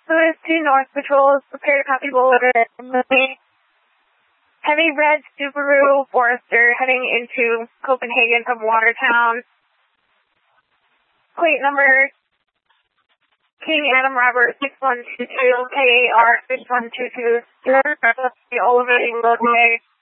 Louis 2 North Patrols, prepare to copy bulletin. Heavy red Subaru Forester heading into Copenhagen from Watertown. Plate number King Adam Robert 6122, KAR 6122. You're elevating roadway